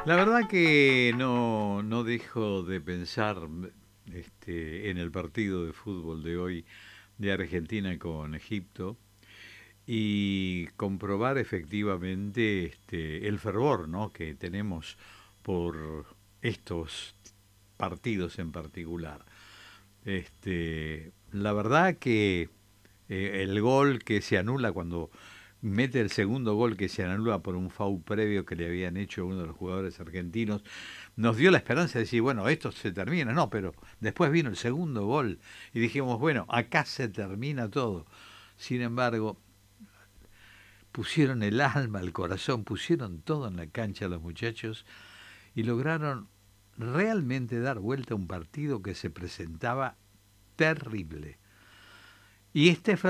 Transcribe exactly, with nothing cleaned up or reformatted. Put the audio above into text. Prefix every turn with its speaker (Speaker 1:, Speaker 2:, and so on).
Speaker 1: La verdad que no, no dejo de pensar este, en el partido de fútbol de hoy de Argentina con Egipto y comprobar efectivamente este, el fervor, ¿no?, que tenemos por estos partidos en particular. Este, la verdad que eh, el gol que se anula cuando mete el segundo gol que se anula por un foul previo que le habían hecho a uno de los jugadores argentinos, nos dio la esperanza de decir, bueno, esto se termina, no, pero después vino el segundo gol y dijimos, bueno, acá se termina todo. Sin embargo, pusieron el alma, el corazón, pusieron todo en la cancha los muchachos y lograron realmente dar vuelta a un partido que se presentaba terrible. Y este